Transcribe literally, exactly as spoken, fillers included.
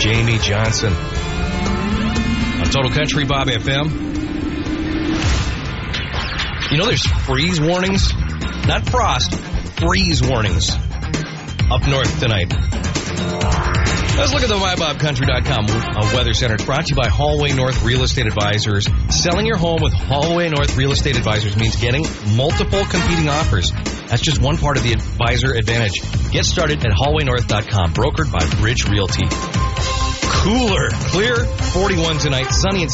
Jamie Johnson. On Total Country Bob F M. You know there's freeze warnings? Not frost, freeze warnings up north tonight. Let's look at the my bob country dot com Weather Center. It's brought to you by Hallway North Real Estate Advisors. Selling your home with Hallway North Real Estate Advisors means getting multiple competing offers. That's just one part of the advisor advantage. Get started at hallway north dot com, brokered by Bridge Realty. Cooler, clear, forty-one tonight, sunny and